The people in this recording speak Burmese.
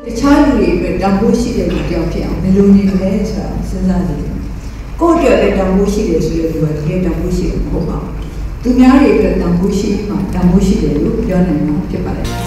ခြားလူတွေအတွက်တန်ဖိုးရှိတဲ့လူတယောက်ဖြစ်အောင်ဘယ်လိုနေမလဲဆိုတာစဉ်းစားကြည့်ကိုယ့်အတွက်ပဲတန်ဖိုးရှိတယ်ဆိုတဲ့လူကတကယ်တန်ဖိုးရှိမှာမဟုတ်ပါဘူးသူများတွေအတွက်တန်ဖိုးရှိမှတန်ဖိုးရှိတယ်လို့ပြောနိုင်မှာဖြစ်ပါတယ်